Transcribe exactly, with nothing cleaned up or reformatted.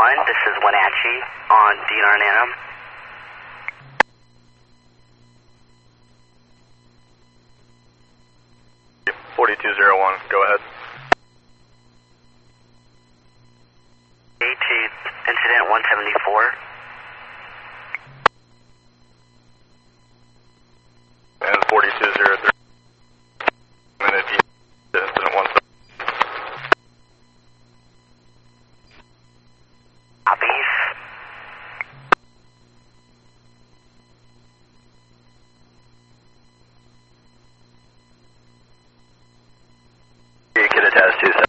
one, this is Wenatchee on D N R and Anthem. forty-two oh one, go ahead. A to incident one seventy-four. And forty-two oh three. Minute D to incident one seventy-four. Copies. You could attest to